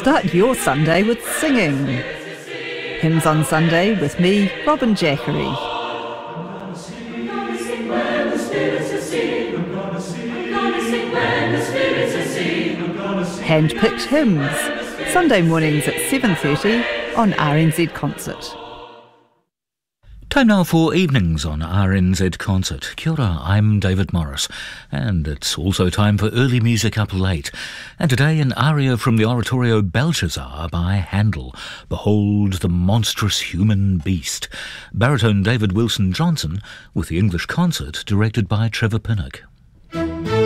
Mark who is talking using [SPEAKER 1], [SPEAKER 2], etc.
[SPEAKER 1] Start your Sunday with singing. Hymns on Sunday with me, Robin Jackery. Hand-picked hymns, Sunday mornings at 7:30 on RNZ Concert.
[SPEAKER 2] Time now for evenings on RNZ Concert. Kia ora, I'm David Morris, and it's also time for early music up late. And today an aria from the oratorio Belshazzar by Handel, Behold the Monstrous Human Beast. Baritone David Wilson Johnson with the English concert directed by Trevor Pinnock.